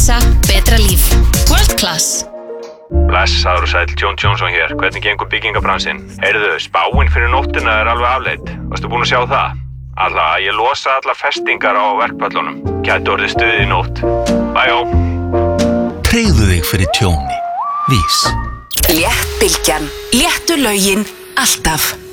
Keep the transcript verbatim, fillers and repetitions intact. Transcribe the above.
Visa, betra líf. World Class. Blessaður og sæll, John Johnson hér. Hvernig gengur byggingabransinn? Heyrðu, spáin fyrir nóttina er alveg afleidd. Varstu búin að sjá það? Alla, ég losa alla festingar á verkpallunum. Gæti orðið stuðið í nótt. Bæjó. Tryggðu þig fyrir tjóni. Vís. Léttbylgjan. Léttu lögin. Alltaf.